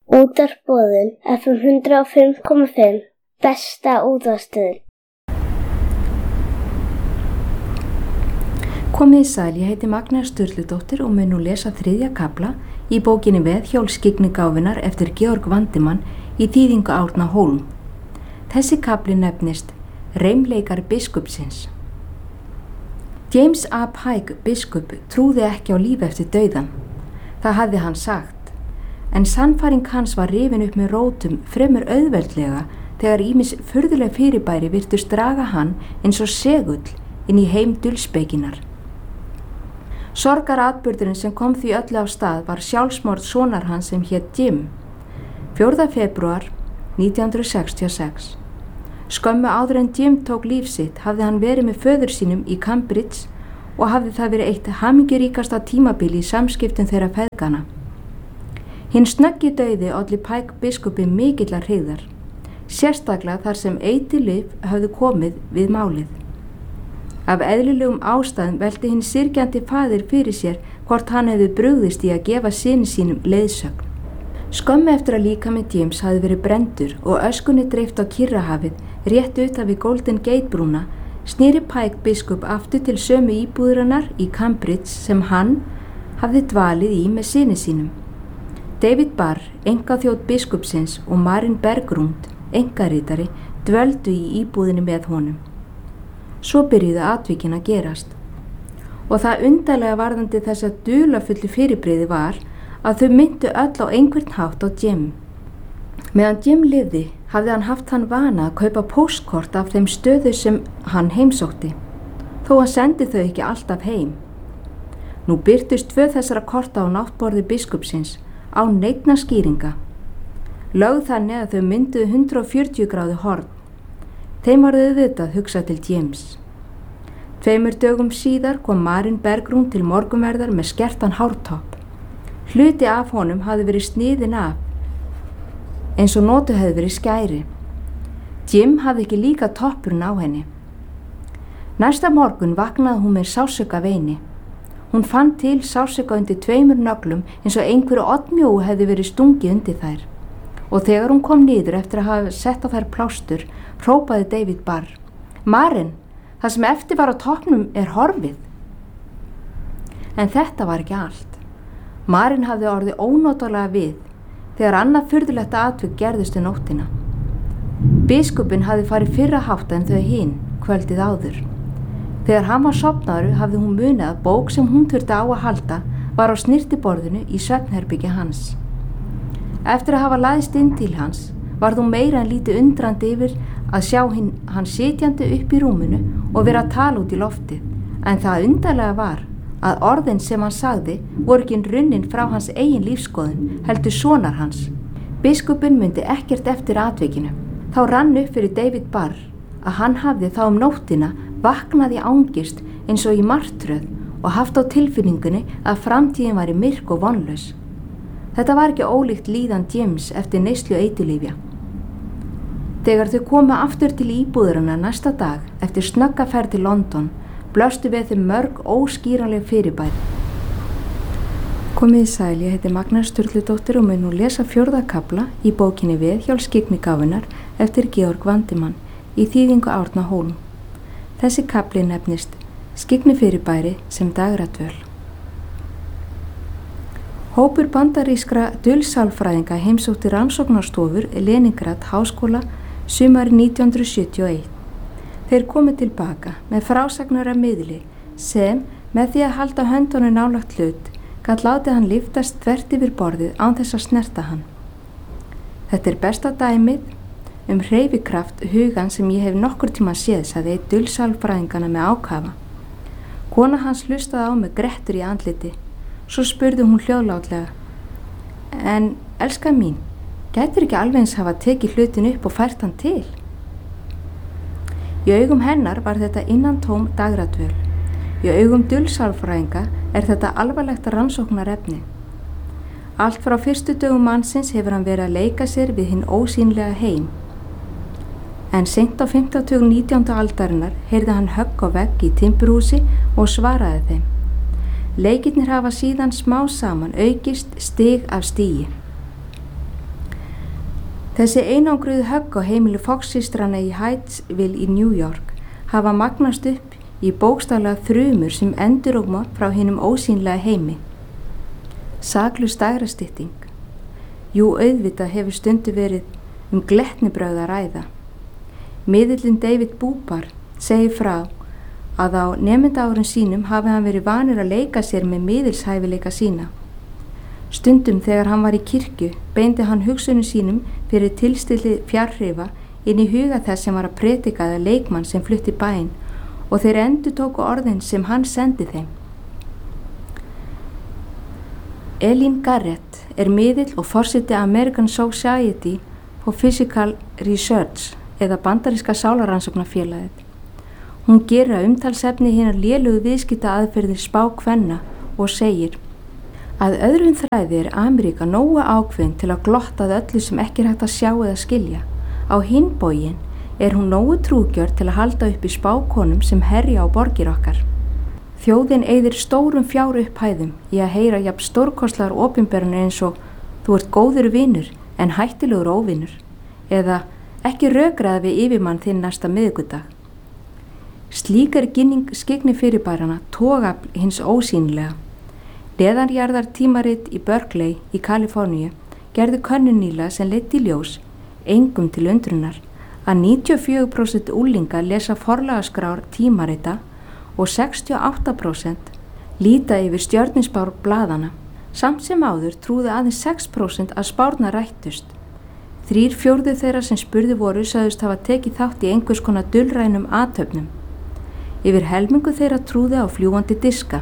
Útvarpsboðun FM 105,5 besta útvarpsstöðin. Komið í sæl, ég heiti Magnea Sturludóttir og mun nú lesa 3. kafla í bókinni Veðhjól skyggnigáfunnar eftir Georg Vandimann í þýðingu Árna Hólm. Þessi kafli nefnist Reimleikar biskupsins. James A. Pike biskup trúði ekki á líf eftir dauðan. Það hafði hann sagt. En sannfæring hans var rifin upp með rótum fremur auðveldlega þegar ýmis furðuleg fyrirbæri virtust draga hann eins og segull inn í heim dulspeykinnar. Sorgaratburðurinn sem kom því öllu á stað var sjálfsmorð sonar hans sem hét Jim. 4. febrúar 1966. Skömmu áður en Jim tók líf sitt hafði hann verið með föður sínum í Cambridge og hafði það verið eitt hamingjuríkasta tímabili í samskiptum þeirra feðgana. Hinn snöggi dauði olli Pike biskupi mikillar hryggðar, sérstaklega þar sem eiturlyf höfðu komið við málið. Af eðlilegum ástæðum velti hinn syrgjandi faðir fyrir sér hvort hann hefði brugðist í að gefa syni sínum leiðsögn. Skömmu eftir að líkami James hafði verið brenndur og öskunni dreift á Kyrrahafið rétt utan við Golden Gate brúna, sneri Pike biskup aftur til sömu íbúðarinnar í Cambridge sem hann hafði dvalið í með syni sínum. David Barr, einkaþjónn biskupsins og Marin Bergrund, einkaritari, dvöldu í íbúðinni með honum. Svo byrjuðu atvikin að gerast. Og það undarlega varðandi þessa dularfullu fyrirbrigði var að þau myndu öll á einhvern hátt á Jim. Meðan Jim lifði hafði hann haft hann vana að kaupa póstkort af þeim stöðu sem hann heimsótti, þó hann sendi þau ekki alltaf heim. Nú birtust 2 þessara korta á náttborði biskupsins, á neinna skýringa. Lögð þannig að þau mynduðu 140 gráðu horn. Þeim var auðvitað hugsað til James. 2 dögum síðar kom Marin Bergrún til morgunverðar með skertan hártopp. Hluti af honum hafði verið sniðinn af, eins og notuð hefði verið skæri. Jim hafði ekki líka toppurinn á henni. Næsta morgun vaknaði hún með sársauka veini. Hún fann til sársauka undir 2 nöglum eins og einhverju oddmjóu hefði verið stungið undir þær. Og þegar hún kom niður eftir að hafa sett á þær plástur, hrópaði David Barr: Marin, það sem eftir var á toppnum er horfið. En þetta var ekki allt. Marin hafði orðið ónotalega við þegar annað furðulegt atvik gerðist nóttina. Biskupinn hafði farið fyrr að hátta en þau hin kvöldið áður. Þegar hann var sofnaður hafði hún munið að bók sem hún þurfti á að halda var á snyrtiborðinu í svefnherbergi hans. Eftir að hafa læðst inn til hans varð hún meira en lítið undrandi yfir að sjá hann sitjandi upp í rúminu og vera að tala út í loftið, en það undarlega var að orðin sem hann sagði voru ekki runnin frá hans eigin lífskoðun, heldur sonar hans. Biskupinn myndi ekkert eftir atvikinu. Þá rann upp fyrir David Barr að hann hafði þá nóttina vaknaði angist eins og í martröð og haft á tilfinningunni að framtíðin væri myrk og vonlaus. Þetta var ekki ólíkt líðan James eftir neyslu eiturlyfja. Þegar þau komu aftur til íbúðarinnar næsta dag eftir snögga ferð til London, blöstu við þeim mörg óskýranleg fyrirbæri. Komið í sæl, ég heiti Magnea Sturludóttir og mun nú lesa 4. kafla í bókinni Veðhjól skyggnigáfunnar eftir Georg Vandimann í þýðingu Árna Hólm. Þessi kafli nefnist Skyggni-fyrirbæri sem dagradvöl. Hópur bandarískra dulsálfræðinga heimsótti rannsóknarstofur Leningrad háskóla sumari 1971. Þeir komu tilbaka með frásagnara miðli sem, með því að halda höndunum nálægt hlut, gat látið hann lyftast þvert yfir borðið án þess að snerta hann. Þetta er besta dæmið hreyfikraft hugan sem ég hef nokkur tíma séð, sagði einn dulsálfræðingana með ákafa. Kona hans hlustaði á með grettur í andliti. Svo spurði hún hljóðlátlega: En, elskan mín, gætir ekki alveg eins hafa tekið hlutin upp og fært hann til? Í augum hennar var þetta innantóm dagradvöl. Í augum dulsálfræðinga er þetta alvarlegt rannsóknarefni. Allt frá fyrstu dögum mannsins hefur hann verið að leika sér við hinn ósýnlega heim. En seint á 50 19. aldarinnar heyrði hann högg á vegg í timburhúsi og svaraði þeim. Leikirnir hafa síðan smá saman aukist stig af stigi. Þessi einangruðu högg á heimili Fox-systrana í Hydesville í New York hafa magnast upp í bókstaflega þrumur sem enduróma frá hinum ósýnlega heimi. Saklaus dægrastytting. Jú, auðvitað hefur stundu verið glettnibrögð að ræða. Miðillinn David Bubar segir frá að á nemendaárum sínum hafi hann verið vanur að leika sér með miðilshæfileika sína. Stundum þegar hann var í kirkju beindi hann hugsunum sínum fyrir tilstilli fjarhrifa inn í huga þess sem var að predika eða leikmann sem flutti bæinn og þeir endurtóku orðin sem hann sendi þeim. Eileen Garrett er miðill og forseti American Society for Physical Research eða bandaríska sálarannsóknarfélagið. Hún gerir að umtalsefni hinar lélugu viðskipta aðferðir spákvenna og segir að öðrum þræði er Ameríka nógu ákveðin til að glotta að öllu sem ekki er hægt að sjá eða skilja. Á hinn bóginn er hún nógu trúgjörn til að halda upp í spákonum sem herja á borgir okkar. Þjóðin eyðir stórum fjárupphæðum í að heyra jafn stórkostlegar opinberanir eins og þú ert góður vinur en hættilegur óvinur eða ekki rökraði við yfirmann þinn næsta miðvikudag. Slík er skyggni fyrirbærana togafl hins ósýnilega. Neðanjarðar tímarit í Berkeley í Kaliforníu gerðu könnun nýlega sem leiddi í ljós, engum til undrunar, að 94% unglinga lesa forlagaskrár tímarita og 68% líta yfir stjörnuspár blaðana. Samt sem áður trúðu aðeins 6% að spárnar rættust. 3/4 þeirra sem spurði voru sögðust hafa tekið þátt í einhvers konar dulrænum athöfnum. Yfir helmingu þeirra trúði á fljúgandi diska.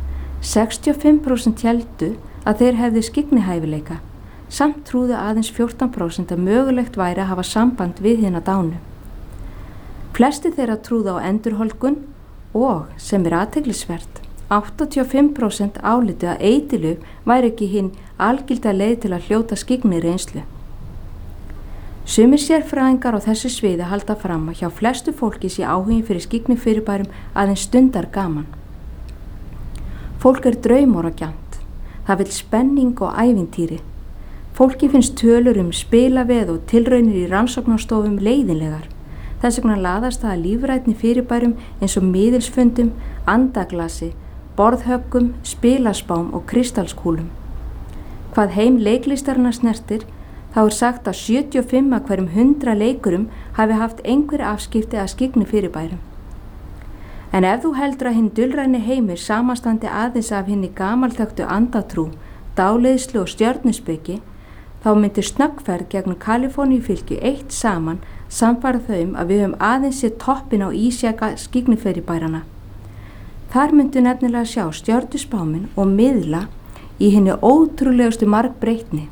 65% héldu að þeir hefðu skyggnihæfileika, samt trúðu aðeins 14% að mögulegt væri að hafa samband við hina dánu. Flesti þeirra trúðu á endurholdgun og, sem er athyglisvert, 85% álitu að eitilöf væri ekki hinn algilda leið til að hljóta skyggni reynslu. Sumir sérfræðingar á þessu sviði halda fram að hjá flestu fólki sé áhugin fyrir skyggnifyrirbærum aðeins stundar gaman. Fólk er draumoragjarnt, það vill spenning og ævintýri. Fólki finnst tölur spilaveð og tilraunir í rannsóknarstofum leiðinlegar. Þess vegna laðast það að lífrænni fyrirbærum eins og miðilsfundum, andaglasi, borðhöggum, spilaspám og kristalskúlum. Hvað heim leiklistarna snertir, þá er sagt að 75 af hverjum 100 leikurum hafi haft einhver afskipti að skyggni fyrirbærum. En ef þú heldur að hinn dulræni heimur samanstandi aðeins af hinni gamalþöktu andatrú, dáleiðslu og stjörnuspeki, þá myndir snöggferð gegnum Kaliforníufylkju eitt saman samfara þau að við höfum aðeins séð toppin á ísjaka skyggniferibærana. Þar myndu nefnilega sjá stjörnuspáminn og miðla í hinni ótrúlegustu margbreytni.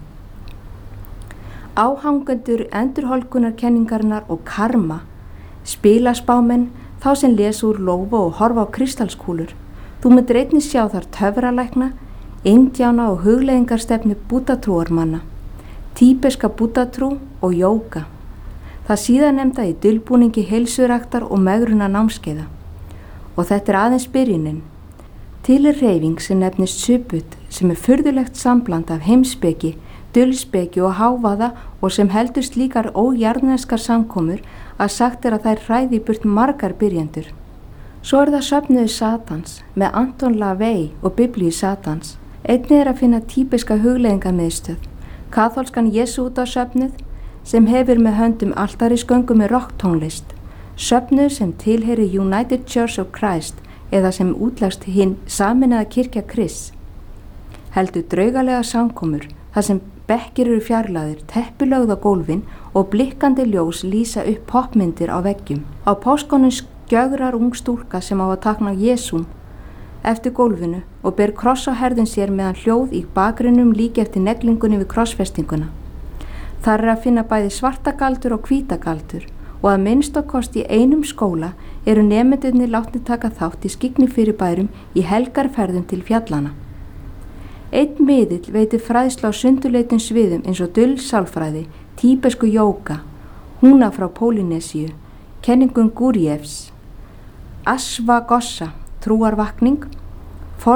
Áhangendur endurholdgunarkenningarinnar og karma, spilaspámenn, þá sem lesa úr lófa og horfa á kristalskúlur. Þú myndir einnig sjá þar töfralækna, indjána og hugleiðingarstefnu búddatrúarmanna, tíbeska búddatrú og jóga. Það síðarnefnda í dulbúningi heilsuræktar og megruna námskeiða. Og þetta er aðeins byrjunin. Til er hreyfing sem nefnist Subud sem er furðulegt sambland af heimspeki, dulspeki og hávaða og sem heldur slíkar ójarðneskar samkomur að sagt er að þær hræði burt margar byrjendur. Svo er það söfnuður Satans með Anton LaVey og Biblíu Satans. Einnig er að finna típiska hugleiðingamiðstöð, kaþólskan Jesútasöfnuð sem hefur með höndum altarisgöngu með rocktónlist, söfnuður sem tilheyri United Church of Christ eða sem útlegst hinn sameinaða kirkja Krists. Heldur draugalega samkomur þar sem bekkir eru fjarlægðir, teppilögð á gólfin og blikkandi ljós lýsa upp poppmyndir á veggjum. Á páskonum skjögrar ung stúlka sem á að tákna Jesúm eftir gólfinu og ber kross á herðin sér meðan hljóð í bakgrunnum líki eftir neglingunni við krossfestinguna. Þar er að finna bæði svartagaldur og hvítagaldur og að minnstakosti í einum skóla eru nemendurnir látnir taka þátt í skyggniferibærum í helgarferðum til fjallana. Einn miðill veitir fræðslu á sundurleitum sviðum eins og dulsálfræði, tíbesku jóga, húna frá Pólynésíu, kenningum Gurdjieffs, Ashwagosha, trúarvakning,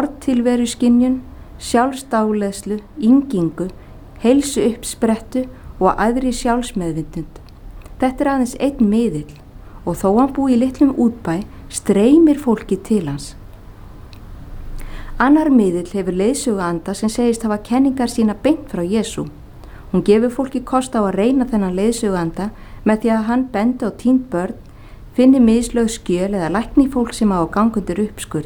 fortilveruskynjun, sjálfsdáleiðslu, yngingu, heilsu uppsprettu og æðri sjálfsmeðvitund. Þetta aðeins einn miðill og þó hann búi í litlum útbæ streymir fólki til hans. Annar miðill hefur leiðsöguanda sem segist hafa kenningar sína beint frá Jesú. Hún gefur fólki kost á að reyna þennan leiðsöguanda með því að hann bendi á týnd börn, finni mislögð skjöl eða lækni fólk sem á gangundur uppskurð.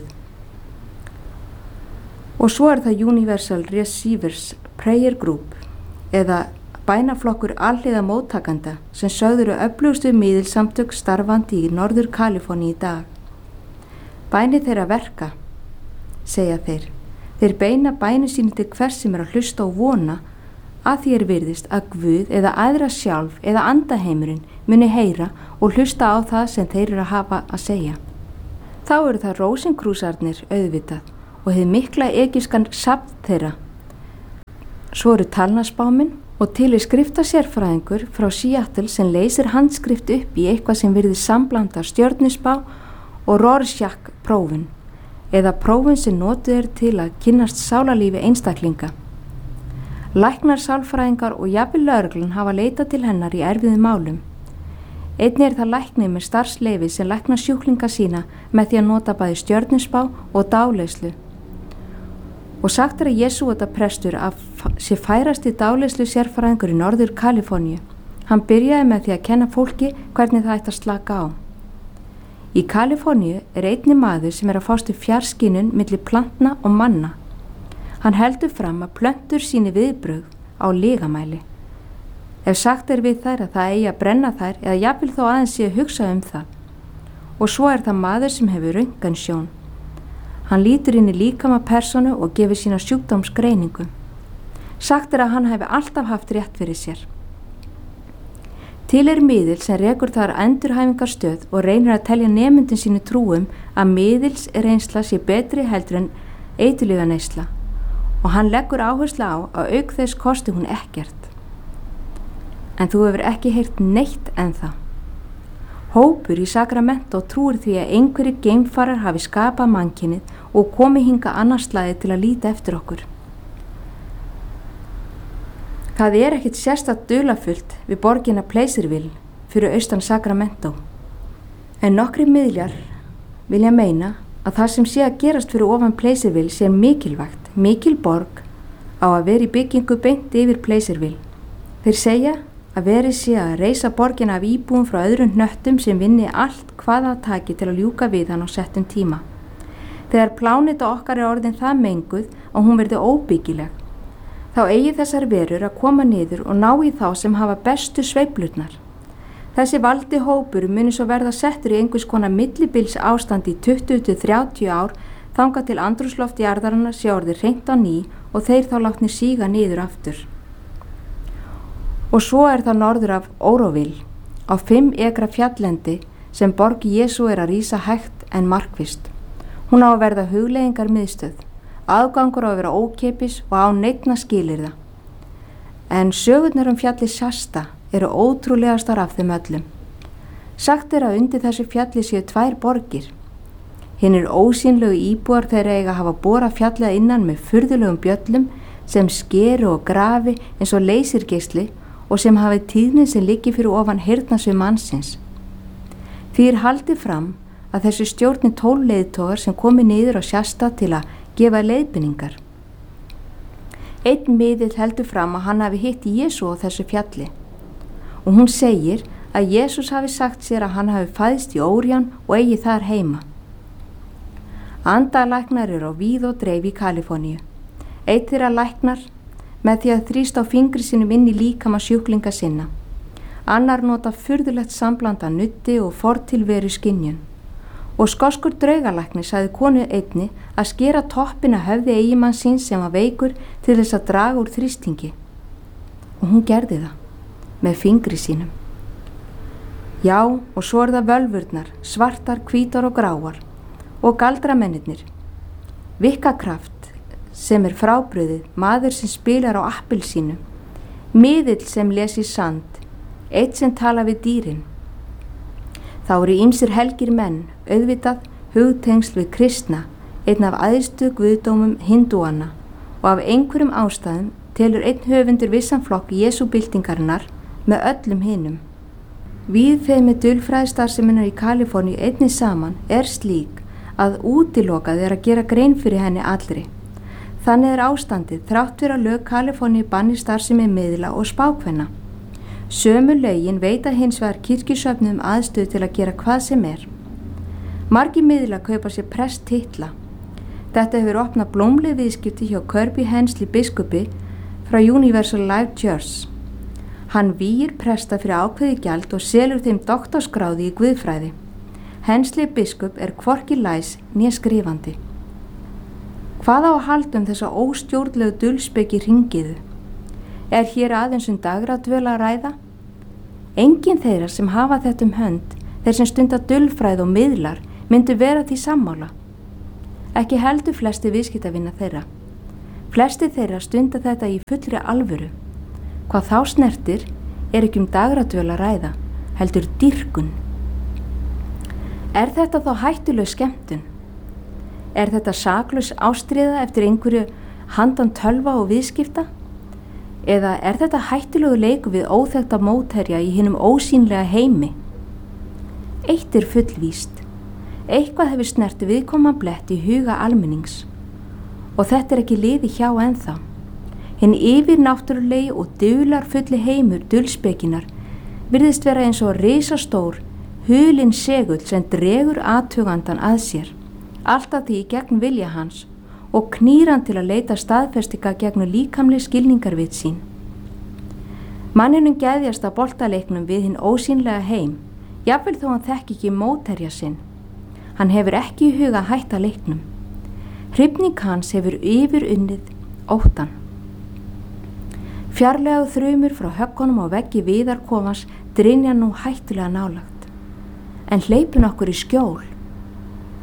Og svo það Universal Receivers Prayer Group eða bænaflokkur alhliða móttakanda sem sögður öflugustu miðilsamtök starfandi í Norður Kaliforníu í dag. Bænir þeirra verka, segja þeir. Þeir beina bænu sínu til hvers sem að hlusta og vona að því virðist að Guð eða æðra sjálf eða andaheimurinn muni heyra og hlusta á það sem þeir að hafa að segja. Þá það Rósinkrúsarnir auðvitað og hið mikla egypskan safn þeirra. Svo talnaspáminn og til skriftasérfræðingur frá Seattle sem leysir handskrift upp í eitthvað sem virðist samblanda stjörnuspá og Rorschach prófun eða prófun sem notuð til að kynnast sálarlífi einstaklinga. Læknar, sálfræðingar og jafnvel lögreglan hafa leitað til hennar í erfiðum málum. Einnig það læknir með starfsleyfi sem læknar sjúklinga sína með því að nota bæði stjörnuspá og dáleiðslu. Og sagt að Jesúata prestur sé færasti dáleiðslu sérfræðingur í Norður Kaliforníu. Hann byrjaði með því að kenna fólki hvernig það ætti að slaka á. Í Kaliforníu einnig maður sem að fást við fjarskynjun milli plantna og manna. Hann heldur fram að plöntur síni viðbrögð á lygamæli. Ef sagt við þær að það eigi að brenna þær eða jafnvel þó aðeins sé að hugsa það. Og svo það maður sem hefur röntgensjón. Hann lítur inn í líkama persónu og gefur sína sjúkdómsgreiningu. Sagt að hann hefur alltaf haft rétt fyrir sér. Til miðill sem rekur þar endurhæfingarstöð og reynir að telja nemendum sínu trúum að miðils reynsla sé betri heldur en eiturlyfjaneysla og hann leggur áherslu á að auk þess kosti hún ekkert. En þú hefur ekki heyrt neitt ennþá. Hópur í Sacramento trúir því að einhverjir geimfarar hafi skapað mannkynið og komið hingað annars slagið til að líta eftir okkur. Það ekkert sérstakt dularfullt við borgina Placerville fyrir austan Sacramento. En nokkrir miðlar vilja meina að það sem sé að gerast fyrir ofan Placerville sé mikilvægt. Mikil borg á að vera í byggingu beint yfir Placerville. Þeir segja að verið sé að reisa borgina af íbúum frá öðrum hnöttum sem vinni allt hvað það taki til að ljúka við hann á settum tíma. Þegar pláneta okkar orðin það menguð og hún verði óbyggileg, þá eigi þessar verur að koma niður og ná í þá sem hafa bestu sveiflurnar. Þessi valdi hópur muni svo verða settur í einhvers konar millibils ástand í 20-30 ár þangað til andrúmsloft jarðarinnar sé orðið hreint á ný og þeir þá látnir síga niður aftur. Og svo það norður af Oroville, á 5 ekra fjalllendi sem borg Jesú að rísa hægt en markvisst. Hún á að verða hugleiðingar miðstöð, aðgangur á að vera ókeypis og á neinna skilyrða. En sögurnar fjallið Shasta eru ótrúlegastar af þeim öllum. Sagt að undir þessu fjalli séu 2 borgir. Hinnir ósýnlegu íbúar þeirra eiga að hafa borað fjallið innan með furðulegum bjöllum sem skeru og grafi eins og leysirgeisli og sem hafi tíðni sem liggi fyrir ofan heyrnarsvið mannsins. Því haldið fram að þessu stjórni 12 leiðtogar sem komi niður á Shasta til að gefa leiðbeiningar. Einn miðill heldur fram að hann hafi hitt Jesú á þessu fjalli og hún segir að Jesús hafi sagt sér að hann hafi fæðst í Órion og eigi þar heima. Andalæknar á víð og dreif í Kaliforníu. Einn þeirra læknar með því að þrýsta á fingri sínum inn í líkama sjúklinga sinna. Annar nota furðulegt samblanda nutti og fortilveru skynjun. Og skoskur draugalæknir sagði konu einni að skera toppin að höfði eiginmann síns sem var veikur til þess að draga úr þrýstingi. Og hún gerði það með fingri sínum. Já, og svo það völvurnar, svartar, hvítar og gráar og galdramennirnir. Vikkakraft sem frábrugðið, maður sem spilar á appelsínu, miðill sem les í sand, eitt sem tala við dýrin. Þá eru ýmsir helgir menn, auðvitað hugtengsl við kristna, einn af æðstu guðdómum hindúana og af einhverjum ástæðum telur einn höfundur vissan flokk Jesúbyltingarinnar með öllum hinum. Víðfeðmi dulfræðistarfseminnar í Kaliforníu einnig saman slík að útilokað að gera grein fyrir henni allri. Þannig ástandið þrátt fyrir að lög Kaliforníu banni starfsemi miðla og spákvenna. Sömu lögin veita hins vegar kirkjusöfnum aðstöðu til að gera hvað sem Margir miðla kaupa sér presttitla. Þetta hefur opnað blómleg viðskipti hjá Kirby Hensley biskupi frá Universal Life Church. Hann vígir presta fyrir ákveðið gjald og selur þeim doktorsgráðu í guðfræði. Hensley biskup hvorki læs né skrifandi. Hvað á að halda þessa óstjórnlegu dulspeki hringiðu? Hér aðeins dagradvöl að ræða? Enginn þeirra sem hafa þetta hönd, þeir sem stunda dulfræði og miðlar, myndu vera því sammála. Ekki heldur flesti viðskiptavina þeirra. Flesti þeirra stunda þetta í fullri alvöru. Hvað þá snertir ekki dagradvöl að ræða, heldur dýrkun. Þetta þá hættuleg skemmtun? Þetta saklaus ástríða eftir einhverju handan tölva og viðskipta? Eða þetta hættulegu leikur við óþekkta mótherja í hinum ósýnlega heimi? Eitt fullvíst. Eitthvað hefur snert viðkoma blett í huga almennings. Og þetta ekki liði hjá ennþá. Hinn yfirnáttúrulegi og dularfulli heimur dulspekinar virðist vera eins og risastór, hulinn segull sem dregur athugandan að sér. Alltaf því gegn vilja hans og knýr hann til að leita staðfestinga gegn líkamleg skilningarvit sín. Manninum geðjast að boltaleiknum við hinn ósýnlega heim, jafnvel þó hann þekki ekki mótherja sinn. Hann hefur ekki í huga að hætta leiknum. Hrifning hans hefur yfirunnið óttan. Fjarlægu þrumur frá höggunum á veggi viðarkofans drynja nú hættulega nálagt. En hleypum okkur í skjól.